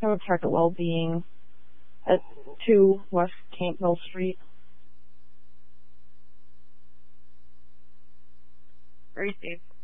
Hammond Park at Wellbeing at 2 West Campbell Street. Very safe.